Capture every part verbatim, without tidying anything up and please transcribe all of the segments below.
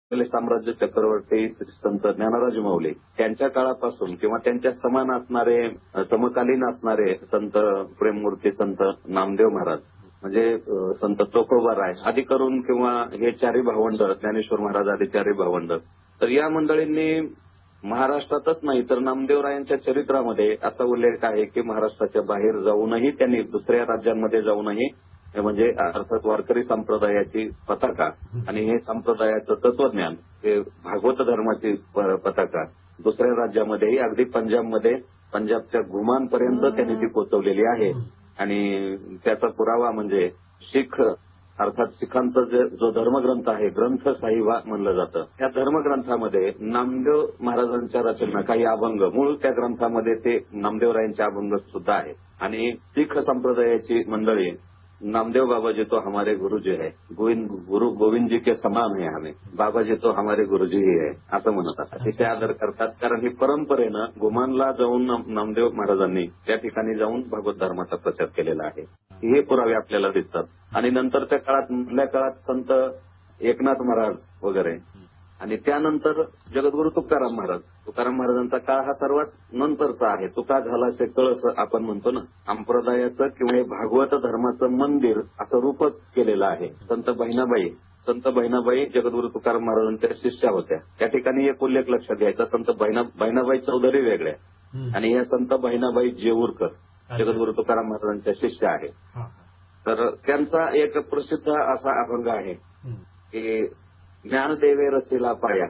आपले साम्राज्य चक्रवर्ती संत ज्ञानराज माऊली त्यांच्या काळापासून किंवा त्यांच्या समान असणारे समकालीन असणारे संत प्रेममूर्ती संत नामदेव महाराज म्हणजे संत चोखोबाराय आदी करून किंवा हे चारी भावंड ज्ञानेश्वर महाराज आदी चारी भावंड तर या मंडळींनी महाराष्ट्रातच नाही तर नामदेवरायांच्या चरित्रामध्ये असा उल्लेख आहे की महाराष्ट्राच्या बाहेर जाऊनही त्यांनी दुसऱ्या राज्यांमध्ये जाऊनही म्हणजे अर्थात वारकरी संप्रदायाची पताका आणि हे संप्रदायाचं तत्वज्ञान हे भागवत धर्माची पताका दुसऱ्या राज्यामध्येही अगदी पंजाबमध्ये पंजाबच्या घुमांपर्यंत त्यांनी ती पोहोचवलेली आहे. आणि त्याचा पुरावा म्हणजे शीख अर्थात शिखांचा जो धर्मग्रंथ आहे ग्रंथ साहिबा म्हणलं जातं त्या धर्मग्रंथामध्ये नामदेव महाराजांच्या रचना काही अभंग मूळ त्या ग्रंथामध्ये ते नामदेवरायांचे अभंग सुद्धा आहेत. आणि शीख संप्रदायाची मंडळी नामदेव बाबा जी तो हमारे गुरुजी है गोविंद गुरु गोविंद जी के समान है हमें बाबा जी तो हमारे गुरुजी ही है असं म्हणतात. अतिशय आदर करतात कारण ही परंपरेनं गुमानला जाऊन नामदेव महाराजांनी त्या ठिकाणी जाऊन भागवत धर्माचा प्रचार केलेला आहे. हे पुरावे आपल्याला दिसतात. आणि नंतरच्या काळात मधल्या काळात संत एकनाथ महाराज वगैरे आणि त्यानंतर जगद्गुरु तुकाराम महाराज तुकाराम महाराजांचा काळ हा सर्वात नंतरचा आहे. तुका झाला से कळस आपण म्हणतो ना संप्रदायाचं किंवा हे भागवत धर्माचं मंदिर असं रूपक केलेलं आहे. संत बहिणाबाई संत बहिणाबाई जगद्गुरु तुकाराम महाराजांच्या शिष्या होत्या. त्या ठिकाणी एक उल्लेख लक्षात घ्यायचा संत बहिणा बहिणाबाई चौधरी वेगळ्या आणि या संत बहिणाबाई जेऊरकर जगद्गुरु तुकाराम महाराजांच्या शिष्य आहेत. तर त्यांचा एक प्रसिद्ध असा अभंग आहे की ज्ञानदेवे रचिला पाया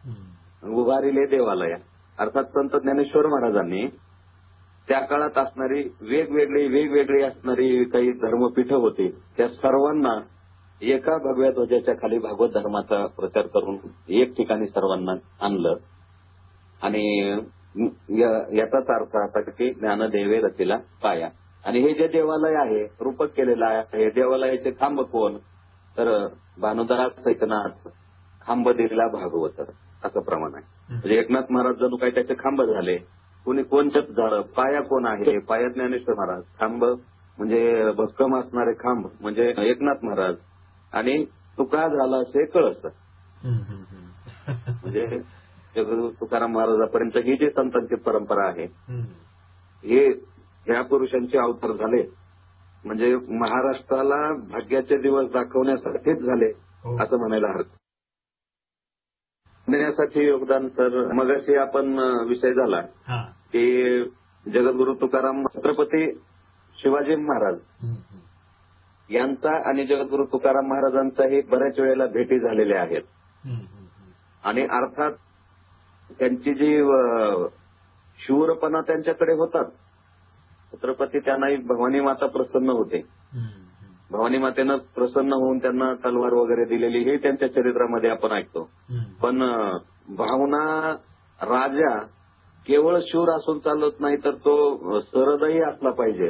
उभारिले देवालया अर्थात संत ज्ञानेश्वर महाराजांनी त्या काळात असणारी वेगवेगळी वेगवेगळी असणारी काही धर्मपीठं होती त्या सर्वांना एका भगव्या ध्वजाच्या खाली भागवत धर्माचा प्रचार करून एक ठिकाणी सर्वांना आणलं. आणि याचाच अर्थ असा की ज्ञानदेवे रचिला पाया. आणि हे जे देवालय आहे रूपक केलेलं आहे देवालयाचे खांब कोण तर भानुदास एकनाथ खांब दिला भागवत असं प्रमाण आहे. म्हणजे एकनाथ महाराज जणू काही त्याचे खांब झाले. कोणी कोणच्याच झालं पाया कोण आहे पाया ज्ञानेश्वर महाराज खांब म्हणजे भक्कम असणारे खांब म्हणजे एकनाथ महाराज आणि तुका झाला असे कळस म्हणजे तुकाराम महाराजापर्यंत ही जी संतांची परंपरा आहे हे ह्या पुरुषांचे अवतार झाले म्हणजे महाराष्ट्राला भाग्याचे दिवस दाखवण्यासाठीच झाले असं म्हणायला हरकत. देण्यासाठी योगदान सर मगाशी आपण विषय झाला की जगद्गुरु तुकाराम छत्रपती शिवाजी महाराज यांचा आणि जगद्गुरु तुकाराम महाराजांचाही बऱ्याच वेळेला भेटी झालेल्या आहेत. आणि अर्थात त्यांची जी शूरपणा त्यांच्याकडे होताच. छत्रपती त्यांनाही भवानी माता प्रसन्न होते. भवानी मातेनं प्रसन्न होऊन त्यांना तलवार वगैरे दिलेली हे त्यांच्या चरित्रामध्ये आपण ऐकतो. पण भावना राजा केवळ शूर असून चालत नाही तर तो सरदही असला पाहिजे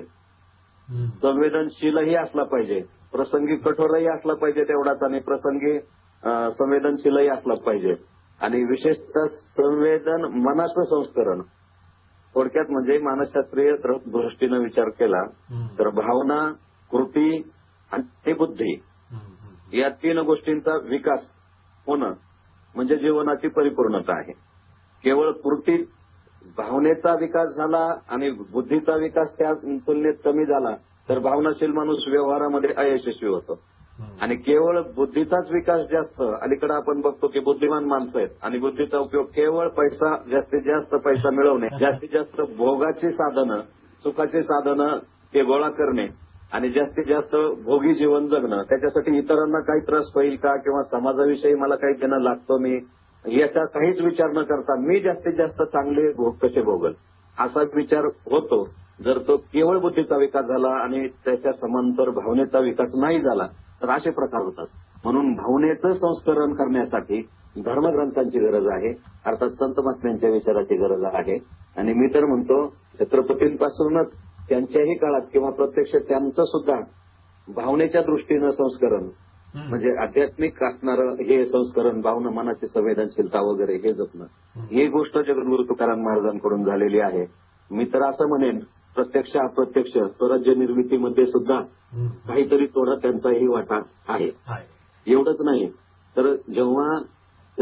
संवेदनशीलही असला पाहिजे प्रसंगी कठोरही असला पाहिजे तेवढाच आणि प्रसंगी संवेदनशीलही असला पाहिजे. आणि विशेषतः संवेदन मनाचं संस्करण थोडक्यात म्हणजे मानसशास्त्रीय दृष्टीनं विचार केला तर भावना कृती आणि बुद्धी या तीन गोष्टींचा विकास होणं म्हणजे जीवनाची परिपूर्णता आहे. केवळ कृती भावनेचा विकास झाला आणि बुद्धीचा विकास त्या तुलनेत कमी झाला तर भावनाशील माणूस व्यवहारामध्ये अयशस्वी होतो. आणि केवळ बुद्धीचाच विकास जास्त अलीकडे आपण बघतो की बुद्धिमान माणसं आहेत आणि बुद्धीचा उपयोग केवळ पैसा जास्तीत जास्त पैसा मिळवणे जास्तीत जास्त भोगाची साधनं सुखाची साधनं ते गोळा करणे आणि जास्तीत जास्त भोगी जीवन जगणं त्याच्यासाठी इतरांना काही त्रास होईल का किंवा समाजाविषयी मला काही देणं लागतो मी याचा काहीच विचार न करता मी जास्तीत जास्त चांगले भोग कसे भोगल असा विचार होतो. जर तो केवळ बुद्धीचा विकास झाला आणि त्याच्या समांतर भावनेचा विकास नाही झाला तर असे प्रकार होतात. म्हणून भावनेचं संस्करण करण्यासाठी धर्मग्रंथांची गरज आहे अर्थात संत महात्म्यांच्या विचाराची गरज आहे. आणि मी तर म्हणतो छत्रपतींपासूनच त्यांच्याही काळात किंवा प्रत्यक्ष त्यांचं सुद्धा भावनेच्या दृष्टीनं संस्करण म्हणजे आध्यात्मिक असणारं हे संस्करण भावना मनाची संवेदनशीलता वगैरे हे जपणं ही गोष्ट जगद्गुरु तुकाराम महाराजांकडून झालेली आहे. मी तर असं म्हणेन प्रत्यक्ष अप्रत्यक्ष स्वराज्य निर्मितीमध्ये सुद्धा काहीतरी थोडा त्यांचाही वाटा आहे. एवढंच नाही तर जेव्हा